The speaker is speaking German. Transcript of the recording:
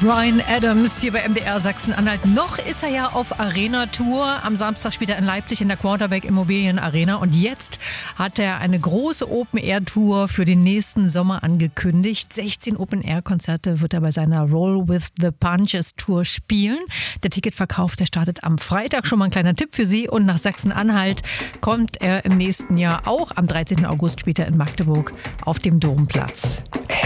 Bryan Adams hier bei MDR Sachsen-Anhalt. Noch ist er ja auf Arena-Tour. Am Samstag spielt er in Leipzig in der Quarterback Immobilien Arena. Und jetzt hat er eine große Open-Air-Tour für den nächsten Sommer angekündigt. 16 Open-Air-Konzerte wird er bei seiner Roll with the Punches Tour spielen. Der Ticketverkauf, der startet am Freitag. Schon mal ein kleiner Tipp für Sie. Und nach Sachsen-Anhalt kommt er im nächsten Jahr auch. Am 13. August spielt er in Magdeburg auf dem Domplatz.